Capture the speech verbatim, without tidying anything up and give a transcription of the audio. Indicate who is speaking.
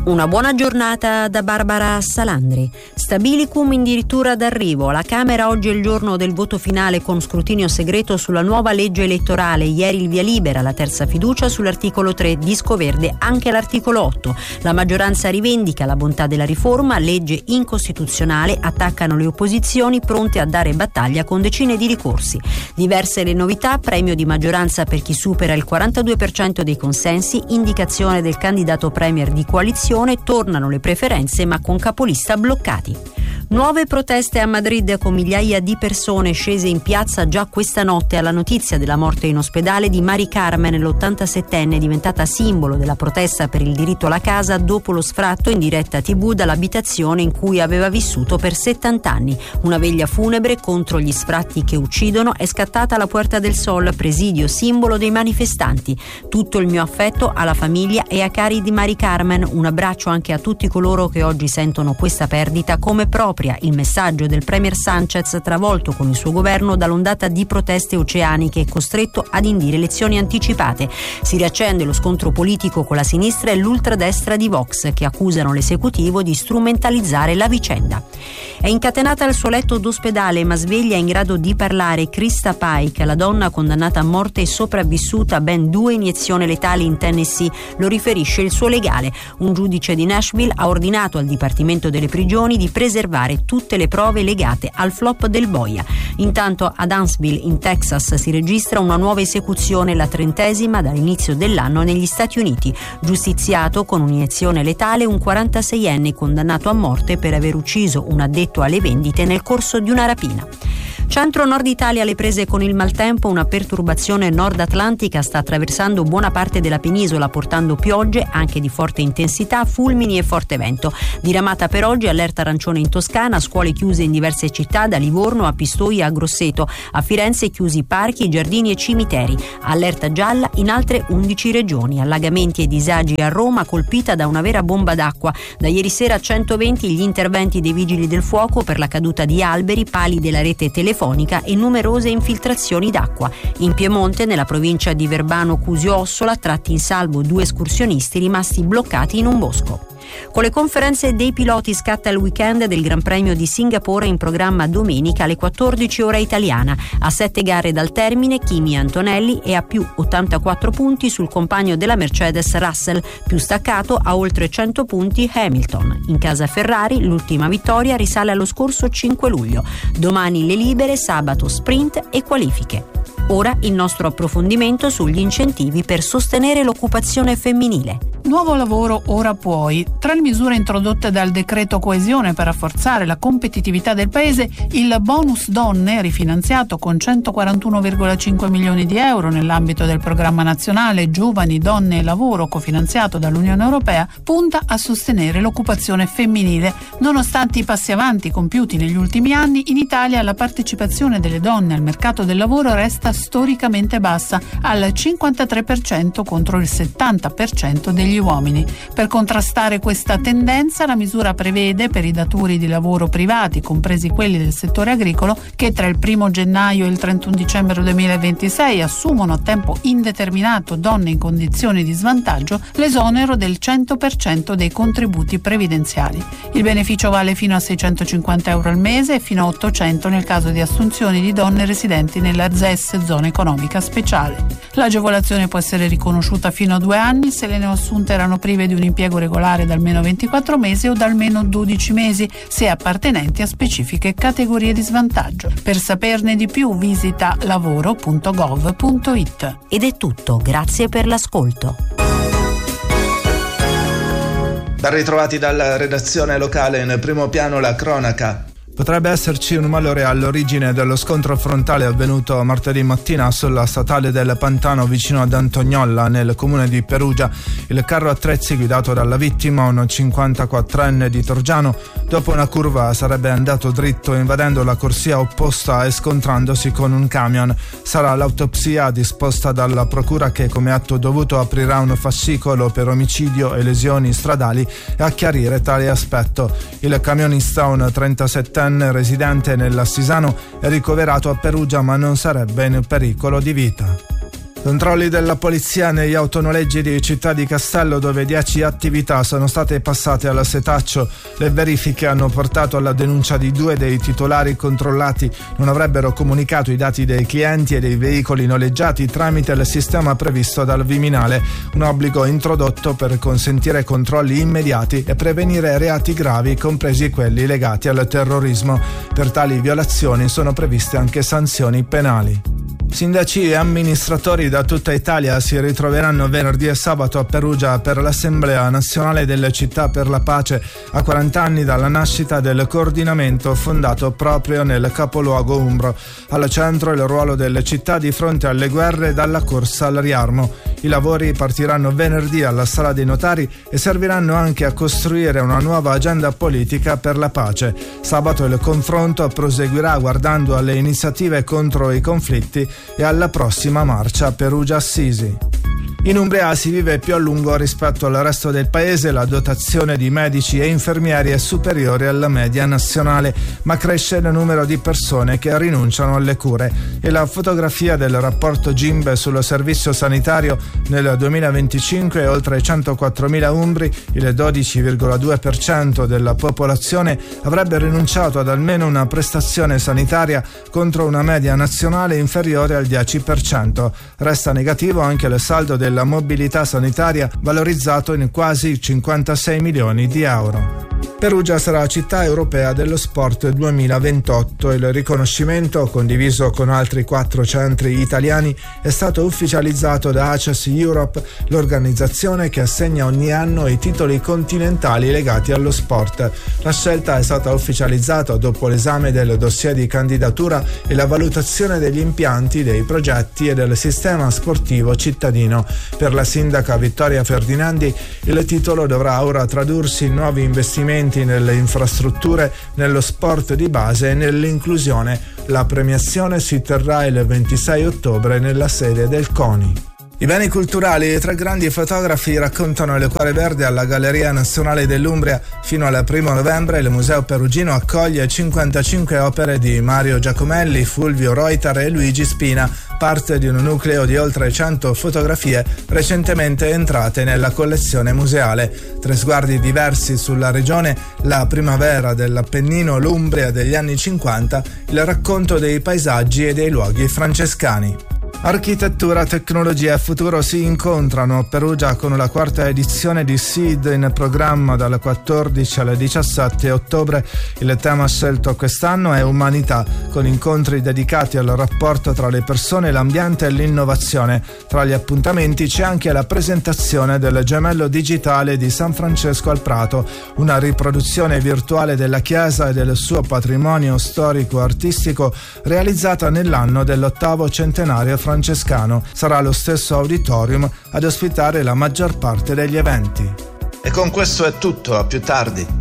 Speaker 1: Una buona giornata da Barbara Salandri. Stabilicum addirittura d'arrivo. La Camera oggi è il giorno del voto finale con scrutinio segreto sulla nuova legge elettorale. Ieri il via libera, la terza fiducia sull'articolo tre, disco verde anche l'articolo otto. La maggioranza rivendica la bontà della riforma, legge incostituzionale, attaccano le opposizioni pronte a dare battaglia con decine di ricorsi. Diverse le novità, premio di maggioranza per chi supera il quarantadue per cento dei consensi, indicazione del candidato premier di coalizione, tornano le preferenze ma con capolista bloccati. Nuove proteste a Madrid con migliaia di persone scese in piazza già questa notte alla notizia della morte in ospedale di Mari Carmen, l'ottantasettenne diventata simbolo della protesta per il diritto alla casa dopo lo sfratto in diretta tivù dall'abitazione in cui aveva vissuto per settanta anni. Una veglia funebre contro gli sfratti che uccidono è scattata alla Puerta del Sol, presidio simbolo dei manifestanti. Tutto il mio affetto alla famiglia e ai cari di Mari Carmen, un abbraccio anche a tutti coloro che oggi sentono questa perdita come propria. Il messaggio del premier Sánchez, travolto con il suo governo dall'ondata di proteste oceaniche, costretto ad indire elezioni anticipate. Si riaccende lo scontro politico con la sinistra e l'ultradestra di Vox, che accusano l'esecutivo di strumentalizzare la vicenda. È incatenata al suo letto d'ospedale ma sveglia in grado di parlare Krista Pike, la donna condannata a morte e sopravvissuta a ben due iniezioni letali in Tennessee, lo riferisce il suo legale. Un giudice di Nashville ha ordinato al Dipartimento delle Prigioni di preservare tutte le prove legate al flop del boia. Intanto ad Huntsville in Texas si registra una nuova esecuzione, la trentesima dall'inizio dell'anno negli Stati Uniti. Giustiziato con un'iniezione letale un quarantaseienne condannato a morte per aver ucciso un addetto alle vendite nel corso di una rapina. Centro-nord Italia alle prese con il maltempo, una perturbazione nord-atlantica sta attraversando buona parte della penisola portando piogge anche di forte intensità, fulmini e forte vento. Diramata per oggi allerta arancione in Toscana, scuole chiuse in diverse città da Livorno a Pistoia a Grosseto, a Firenze chiusi parchi, giardini e cimiteri. Allerta gialla in altre undici regioni, allagamenti e disagi a Roma colpita da una vera bomba d'acqua. Da ieri sera centoventi gli interventi dei vigili del fuoco per la caduta di alberi, pali della rete telefonica e numerose infiltrazioni d'acqua. In Piemonte, nella provincia di Verbano Cusio Ossola, tratti in salvo due escursionisti rimasti bloccati in un bosco. Con le conferenze dei piloti scatta il weekend del Gran Premio di Singapore in programma domenica alle quattordici ora italiana. A sette gare dal termine Kimi Antonelli è a più ottantaquattro punti sul compagno della Mercedes Russell, più staccato a oltre cento punti Hamilton. In casa Ferrari l'ultima vittoria risale allo scorso cinque luglio. Domani le libere, sabato sprint e qualifiche. Ora il nostro approfondimento sugli incentivi per sostenere l'occupazione femminile.
Speaker 2: Nuovo lavoro ora puoi. Tra le misure introdotte dal decreto coesione per rafforzare la competitività del paese, il bonus donne, rifinanziato con centoquarantuno virgola cinque milioni di euro nell'ambito del programma nazionale Giovani, Donne e Lavoro cofinanziato dall'Unione Europea, punta a sostenere l'occupazione femminile. Nonostante i passi avanti compiuti negli ultimi anni, in Italia la partecipazione delle donne al mercato del lavoro resta storicamente bassa, al cinquantatré per cento contro il settanta per cento degli uomini. Per contrastare questa tendenza, la misura prevede per i datori di lavoro privati, compresi quelli del settore agricolo, che tra il primo gennaio e il trentuno dicembre duemilaventisei assumono a tempo indeterminato donne in condizioni di svantaggio, l'esonero del cento per cento dei contributi previdenziali. Il beneficio vale fino a seicentocinquanta euro al mese e fino a ottocento nel caso di assunzioni di donne residenti nella Z E S, zona economica speciale. L'agevolazione può essere riconosciuta fino a due anni se le neoassunte erano prive di un impiego regolare da almeno ventiquattro mesi o da almeno dodici mesi, se appartenenti a specifiche categorie di svantaggio. Per saperne di più visita lavoro punto gov punto it.
Speaker 1: Ed è tutto, grazie per l'ascolto.
Speaker 3: Ben ritrovati dalla redazione locale, in primo piano la cronaca.
Speaker 4: Potrebbe esserci un malore all'origine dello scontro frontale avvenuto martedì mattina sulla statale del Pantano vicino ad Antognolla, nel comune di Perugia. Il carro attrezzi guidato dalla vittima, un cinquantaquattrenne di Torgiano, dopo una curva sarebbe andato dritto invadendo la corsia opposta e scontrandosi con un camion. Sarà l'autopsia disposta dalla procura che come atto dovuto aprirà un fascicolo per omicidio e lesioni stradali e a chiarire tale aspetto. Il camionista, un trentasettenne residente nell'Assisano, è ricoverato a Perugia ma non sarebbe in pericolo di vita. Controlli della polizia negli autonoleggi di Città di Castello, dove dieci attività sono state passate alla setaccio. Le verifiche hanno portato alla denuncia di due dei titolari controllati. Non avrebbero comunicato i dati dei clienti e dei veicoli noleggiati tramite il sistema previsto dal Viminale, un obbligo introdotto per consentire controlli immediati e prevenire reati gravi, compresi quelli legati al terrorismo. Per tali violazioni sono previste anche sanzioni penali. Sindaci e amministratori da tutta Italia si ritroveranno venerdì e sabato a Perugia per l'Assemblea Nazionale delle Città per la Pace, a quaranta anni dalla nascita del coordinamento fondato proprio nel capoluogo umbro. Al centro il ruolo delle città di fronte alle guerre dalla corsa al riarmo. I lavori partiranno venerdì alla Sala dei Notari e serviranno anche a costruire una nuova agenda politica per la pace. Sabato il confronto proseguirà guardando alle iniziative contro i conflitti e alla prossima marcia Perugia-Assisi. In Umbria si vive più a lungo rispetto al resto del paese, la dotazione di medici e infermieri è superiore alla media nazionale, ma cresce il numero di persone che rinunciano alle cure. E la fotografia del rapporto Gimbe sul servizio sanitario nel duemilaventicinque è oltre centoquattromila umbri, il dodici virgola due per cento della popolazione avrebbe rinunciato ad almeno una prestazione sanitaria contro una media nazionale inferiore al dieci per cento. Resta negativo anche il saldo del della mobilità sanitaria, valorizzato in quasi cinquantasei milioni di euro. Perugia sarà città europea dello sport duemilaventotto. Il riconoscimento, condiviso con altri quattro centri italiani, è stato ufficializzato da Access Europe, l'organizzazione che assegna ogni anno i titoli continentali legati allo sport. La scelta è stata ufficializzata dopo l'esame del dossier di candidatura e la valutazione degli impianti, dei progetti e del sistema sportivo cittadino. Per la sindaca Vittoria Ferdinandi, il titolo dovrà ora tradursi in nuovi investimenti nelle infrastrutture, nello sport di base e nell'inclusione. La premiazione si terrà il ventisei ottobre nella sede del CONI. I beni culturali, i tre grandi fotografi raccontano il cuore verde alla Galleria Nazionale dell'Umbria. Fino al primo novembre il Museo Perugino accoglie cinquantacinque opere di Mario Giacomelli, Fulvio Reuter e Luigi Spina, parte di un nucleo di oltre cento fotografie recentemente entrate nella collezione museale. Tre sguardi diversi sulla regione, la primavera dell'Appennino, l'Umbria degli anni cinquanta, il racconto dei paesaggi e dei luoghi francescani. Architettura, tecnologia e futuro si incontrano a Perugia con la quarta edizione di SEED in programma dal quattordici al diciassette ottobre. Il tema scelto quest'anno è umanità, con incontri dedicati al rapporto tra le persone, l'ambiente e l'innovazione. Tra gli appuntamenti c'è anche la presentazione del gemello digitale di San Francesco al Prato, una riproduzione virtuale della chiesa e del suo patrimonio storico-artistico realizzata nell'anno dell'ottavo centenario francescano. Sarà lo stesso auditorium ad ospitare la maggior parte degli eventi.
Speaker 3: E con questo è tutto, a più tardi.